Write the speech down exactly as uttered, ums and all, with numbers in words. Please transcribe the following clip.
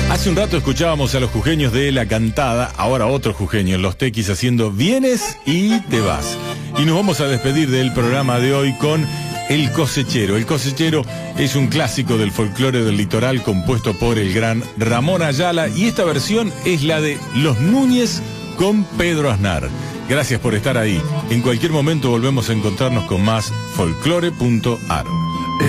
Hace un rato escuchábamos a los jujeños de La Cantada, ahora otros jujeños, los tequis, haciendo Vienes y te vas. Y nos vamos a despedir del programa de hoy con El Cosechero. El Cosechero es un clásico del folclore del litoral compuesto por el gran Ramón Ayala, y esta versión es la de Los Núñez con Pedro Aznar. Gracias por estar ahí. En cualquier momento volvemos a encontrarnos con más folclore punto ar.